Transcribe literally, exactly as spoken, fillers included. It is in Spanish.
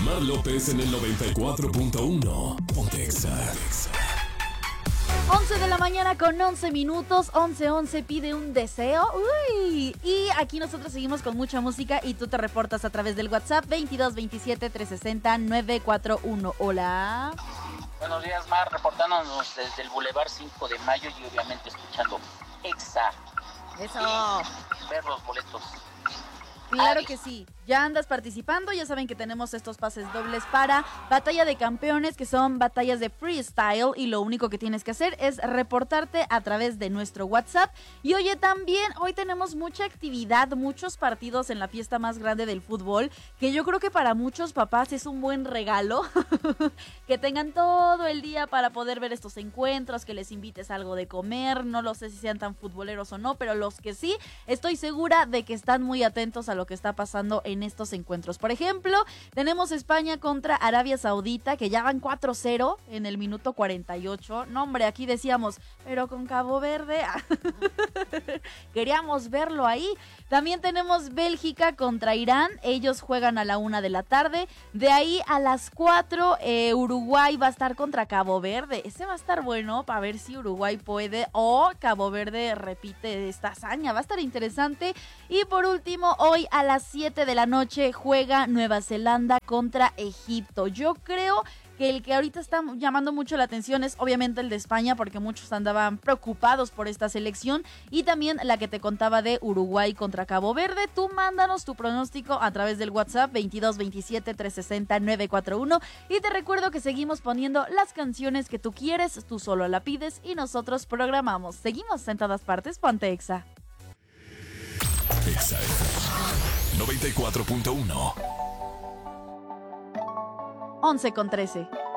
Mar López en el noventa y cuatro punto uno. Ponte Exa. once de la mañana con once minutos, once once pide un deseo. Uy, y aquí nosotros seguimos con mucha música y tú te reportas a través del WhatsApp veintidós veintisiete trescientos sesenta novecientos cuarenta y uno. Hola. Buenos días, Mar, reportándonos desde el Boulevard cinco de Mayo y obviamente escuchando Exa. Eso. Y ver los boletos. Claro que sí, ya andas participando, ya saben que tenemos estos pases dobles para Batalla de Campeones, que son batallas de freestyle, y lo único que tienes que hacer es reportarte a través de nuestro WhatsApp. Y oye, también hoy tenemos mucha actividad, muchos partidos en la fiesta más grande del fútbol, que yo creo que para muchos papás es un buen regalo, que tengan todo el día para poder ver estos encuentros, que les invites algo de comer, no lo sé si sean tan futboleros o no, pero los que sí, estoy segura de que están muy atentos a lo que está pasando en estos encuentros. Por ejemplo, tenemos España contra Arabia Saudita, que ya van cuatro cero en el minuto cuarenta y ocho. No, hombre, aquí decíamos, pero con Cabo Verde queríamos verlo ahí. También tenemos Bélgica contra Irán, ellos juegan a la una de la tarde. De ahí a las cuatro, eh, Uruguay va a estar contra Cabo Verde. Ese va a estar bueno para ver si Uruguay puede o Cabo Verde repite esta hazaña. Va a estar interesante. Y por último, hoy a las siete de la noche juega Nueva Zelanda contra Egipto. Yo creo que el que ahorita está llamando mucho la atención es obviamente el de España, porque muchos andaban preocupados por esta selección, y también la que te contaba de Uruguay contra Cabo Verde. Tú mándanos tu pronóstico a través del WhatsApp veintidós veintisiete trescientos sesenta novecientos cuarenta y uno, y te recuerdo que seguimos poniendo las canciones que tú quieres, tú solo la pides y nosotros programamos. Seguimos en todas partes, ponte Exa. Exa noventa y cuatro punto uno. once con trece.